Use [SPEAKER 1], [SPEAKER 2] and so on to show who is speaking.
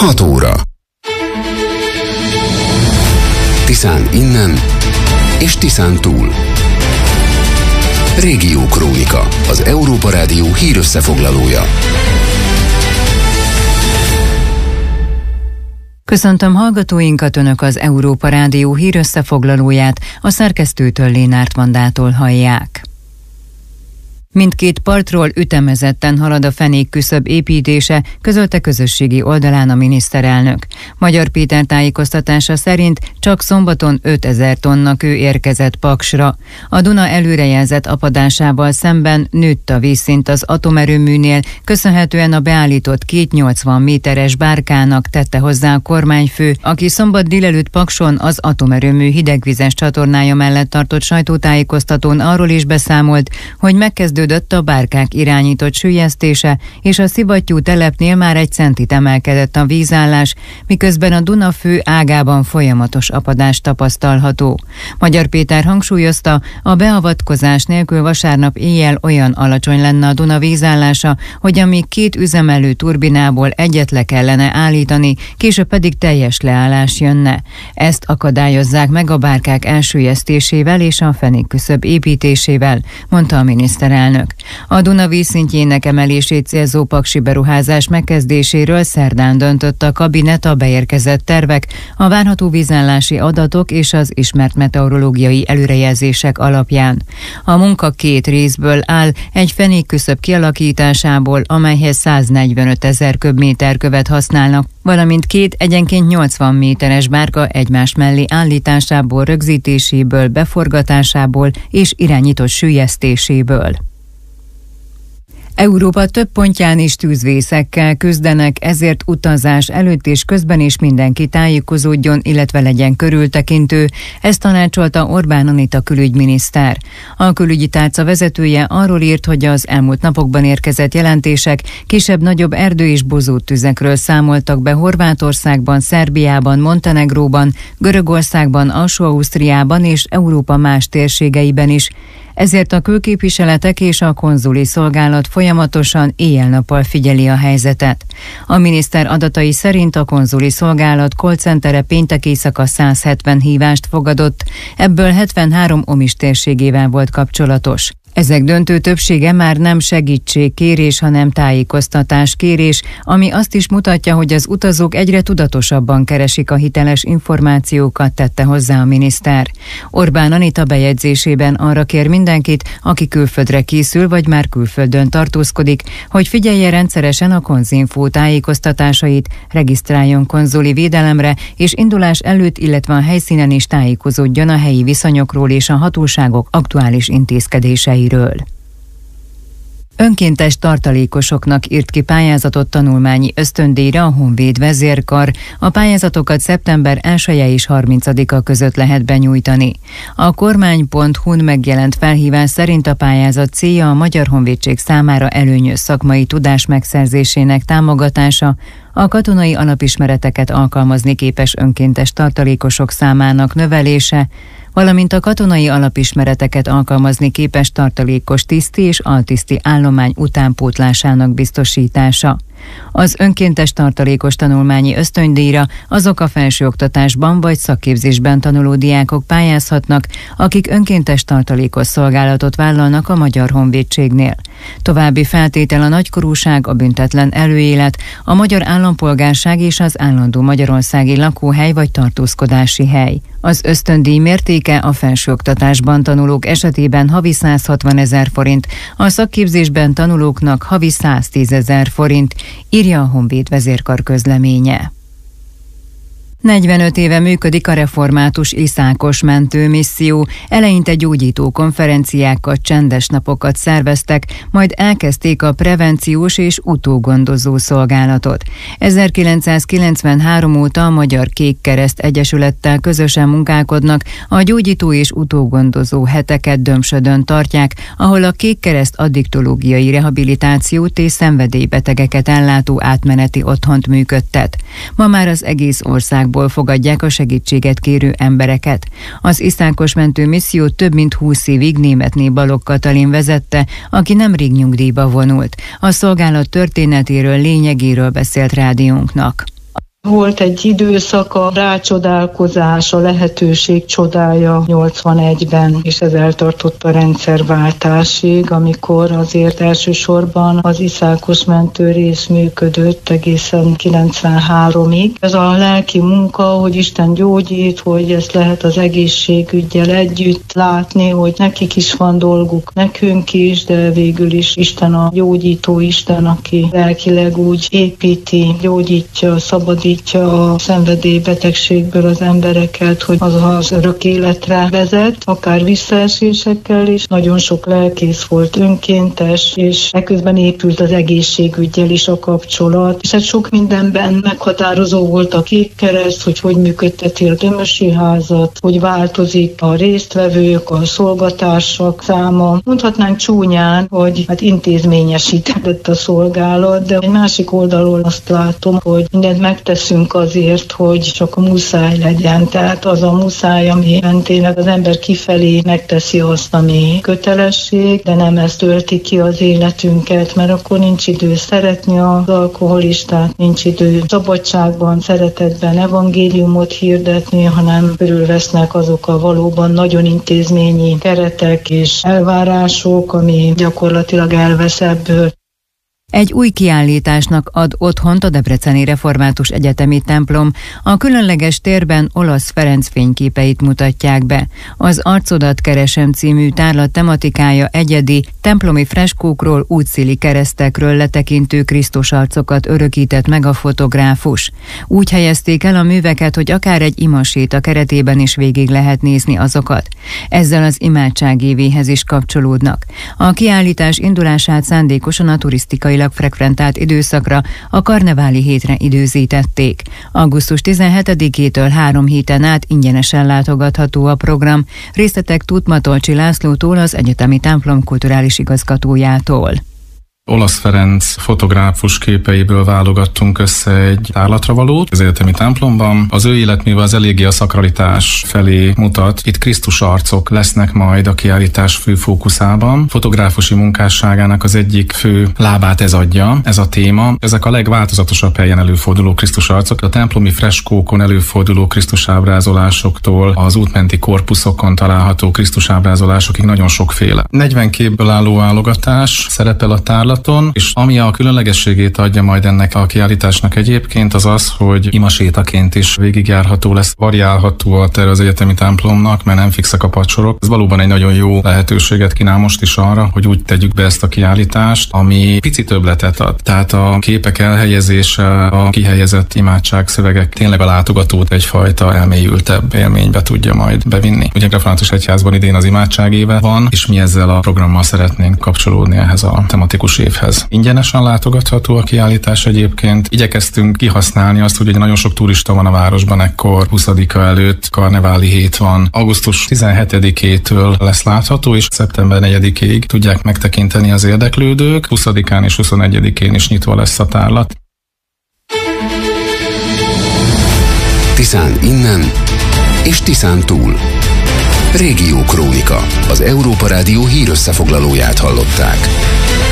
[SPEAKER 1] 6 óra. Tiszán innen és Tiszán túl. Régiókrónika, az Európa Rádió hírösszefoglalója.
[SPEAKER 2] Köszöntöm hallgatóinkat, Önök az Európa Rádió hírösszefoglalóját, a szerkesztőtől Lénárt Vandától hallják. Mindkét partról ütemezetten halad a fenékküszöb építése, közölte közösségi oldalán a miniszterelnök. Magyar Péter tájékoztatása szerint csak szombaton 5000 tonna kő érkezett Paksra. A Duna előrejelzett apadásával szemben nőtt a vízszint az atomerőműnél, köszönhetően a beállított 280 méteres bárkának, tette hozzá a kormányfő, aki szombat délelőtt Pakson az atomerőmű hidegvizes csatornája mellett tartott sajtótájékoztatón arról is beszámolt, hogy megkezdődött a bárkák irányított süllyesztése, és a szivattyú telepnél már 1 centit emelkedett a vízállás, miközben a Duna fő ágában folyamatos apadás tapasztalható. Magyar Péter hangsúlyozta, a beavatkozás nélkül vasárnap éjjel olyan alacsony lenne a Duna vízállása, hogy amíg 2 üzemelő turbinából egyet le kellene állítani, később pedig teljes leállás jönne. Ezt akadályozzák meg a bárkák elsüllyesztésével és a fenékküszöb építésével, mondta a miniszterelnök. A Duna vízszintjének emelését célzó paksi beruházás megkezdéséről szerdán döntött a kabinet a beérkezett tervek, a várható vízállási adatok és az ismert meteorológiai előrejelzések alapján. A munka 2 részből áll, egy fenékküszöb kialakításából, amelyhez 145 000 köbméter követ használnak, valamint 2 egyenként 80 méteres bárka egymás mellé állításából, rögzítéséből, beforgatásából és irányított süllyesztéséből. Európa több pontján is tűzvészekkel küzdenek, ezért utazás előtt és közben is mindenki tájékozódjon, illetve legyen körültekintő. Ezt tanácsolta Orbán Anita külügyminiszter. A külügyi tárca vezetője arról írt, hogy az elmúlt napokban érkezett jelentések kisebb-nagyobb erdő- és bozóttüzekről számoltak be Horvátországban, Szerbiában, Montenegróban, Görögországban, Alsó-Ausztriában és Európa más térségeiben is. Ezért a külképviseletek és a konzuli szolgálat folyamatosan éjjel-nappal figyeli a helyzetet. A miniszter adatai szerint a konzuli szolgálat call-centere péntek éjszaka 170 hívást fogadott, ebből 73 Omis térségével volt kapcsolatos. Ezek döntő többsége már nem segítségkérés, hanem tájékoztatáskérés, ami azt is mutatja, hogy az utazók egyre tudatosabban keresik a hiteles információkat, tette hozzá a miniszter. Orbán Anita bejegyzésében arra kér mindenkit, aki külföldre készül, vagy már külföldön tartózkodik, hogy figyelje rendszeresen a Konzinfó tájékoztatásait, regisztráljon konzuli védelemre, és indulás előtt, illetve a helyszínen is tájékozódjon a helyi viszonyokról és a hatóságok aktuális intézkedéseiről. Önkéntes tartalékosoknak írt ki pályázatot tanulmányi ösztöndíjra a Honvéd vezérkar. A pályázatokat szeptember 1-e és 30-a között lehet benyújtani. A kormány.hu-n megjelent felhívás szerint a pályázat célja a Magyar Honvédség számára előnyös szakmai tudás megszerzésének támogatása, a katonai alapismereteket alkalmazni képes önkéntes tartalékosok számának növelése, valamint a katonai alapismereteket alkalmazni képes tartalékos tiszti és altiszti állomány utánpótlásának biztosítása. Az önkéntes tartalékos tanulmányi ösztöndíjra azok a felsőoktatásban vagy szakképzésben tanuló diákok pályázhatnak, akik önkéntes tartalékos szolgálatot vállalnak a Magyar Honvédségnél. További feltétel a nagykorúság, a büntetlen előélet, a magyar állampolgárság és az állandó magyarországi lakóhely vagy tartózkodási hely. Az ösztöndíj mértéke a felsőoktatásban tanulók esetében havi 160 000 forint, a szakképzésben tanulóknak havi 110 000 forint, írja a Honvéd vezérkar közleménye. 45 éve működik a református Iszákos mentőmisszió. Eleinte gyógyító konferenciákat, csendes napokat szerveztek, majd elkezdték a prevenciós és utógondozó szolgálatot. 1993 óta a Magyar Kékkereszt Egyesülettel közösen munkálkodnak, a gyógyító és utógondozó heteket Dömsödön tartják, ahol a Kékkereszt addiktológiai rehabilitációt és szenvedélybetegeket ellátó átmeneti otthont működtet. Ma már az egész országból fogadják a segítséget kérő embereket. Az Iszákos mentőmissziót több mint 20 évig Németné Balogh Katalin vezette, aki nemrég nyugdíjba vonult. A szolgálat történetéről, lényegéről beszélt rádiónknak.
[SPEAKER 3] Volt egy időszak, a rácsodálkozás, a lehetőség csodája 81-ben, és ez eltartott a rendszerváltásig, amikor azért elsősorban az iszákos mentőrész működött egészen 93-ig. Ez a lelki munka, hogy Isten gyógyít, hogy ezt lehet az egészségüggyel együtt látni, hogy nekik is van dolguk, nekünk is, de végül is Isten a gyógyító Isten, aki lelkileg úgy építi, gyógyítja, szabadítja a szenvedélybetegségből az embereket, hogy az örök életre vezet, akár visszaesésekkel is. Nagyon sok lelkész volt önkéntes, és ekközben épült az egészségüggyel is a kapcsolat. És hát sok mindenben meghatározó volt a Kék Kereszt, hogy működteti a Dömösi házat, hogy változik a résztvevők, a szolgatársak száma. Mondhatnánk csúnyán, hogy hát intézményesített a szolgálat, de egy másik oldalról azt látom, hogy mindent megteszünk azért, hogy csak a muszáj legyen. Tehát az a muszáj, ami tényleg az ember kifelé megteszi azt, ami kötelesség, de nem ezt tölti ki az életünket, mert akkor nincs idő szeretni az alkoholistát, nincs idő szabadságban, szeretetben evangéliumot hirdetni, hanem körülvesznek azok a valóban nagyon intézményi keretek és elvárások, ami gyakorlatilag elvesz ebből.
[SPEAKER 2] Egy új kiállításnak ad otthont a Debreceni Református Egyetemi Templom. A különleges térben Olasz Ferenc fényképeit mutatják be. Az Arcodat keresem című tárlat tematikája egyedi, templomi freskókról, útszéli keresztekről letekintő Krisztus arcokat örökített meg a fotográfus. Úgy helyezték el a műveket, hogy akár egy imaséta keretében is végig lehet nézni azokat. Ezzel az imádságévéhez is kapcsolódnak. A kiállítás indulását szándékosan a turisztikailag frekventált időszakra, a karneváli hétre időzítették. Augusztus 17-től 3 héten át ingyenesen látogatható a program. Részletek Tóth Matolcsi Lászlótól, az egyetemi templom kulturális igazgatójától.
[SPEAKER 4] Olasz Ferenc fotográfus képeiből válogattunk össze egy tárlatravalót az egyetemi templomban. Az ő életműve az eléggé a szakralitás felé mutat. Itt Krisztus arcok lesznek majd a kiállítás fő fókuszában. Fotográfusi munkásságának az egyik fő lábát ez adja, ez a téma. Ezek a legváltozatosabb helyen előforduló Krisztus arcok. A templomi freskókon előforduló Krisztus ábrázolásoktól az útmenti korpuszokon található Krisztus ábrázolásokig nagyon sokféle. 40 képből álló válogatás szerepel a tárlat, és ami a különlegességét adja majd ennek a kiállításnak egyébként, az az, hogy imasétaként is végigjárható lesz, variálható a terve az egyetemi templomnak, mert nem fixek a padsorok. Ez valóban egy nagyon jó lehetőséget kínál most is arra, hogy úgy tegyük be ezt a kiállítást, ami pici többletet ad. Tehát a képek elhelyezése, a kihelyezett imádságszövegek tényleg a látogatót egyfajta elmélyültebb élménybe tudja majd bevinni. Ugye a Református Egyházban idén az imádságéve van, és mi ezzel a programmal szeretnénk kapcsolódni ehhez a tematikus évhez. Ingyenesen látogatható a kiállítás egyébként. Igyekeztünk kihasználni azt, hogy nagyon sok turista van a városban, ekkor 20-a előtt karneváli hét van. Augusztus 17-től lesz látható, és szeptember 4-ig tudják megtekinteni az érdeklődők. 20-án és 21-én is nyitva lesz a tárlat.
[SPEAKER 1] Tiszán innen és Tiszán túl. Régió Krónika. Az Európa Rádió hírösszefoglalóját hallották.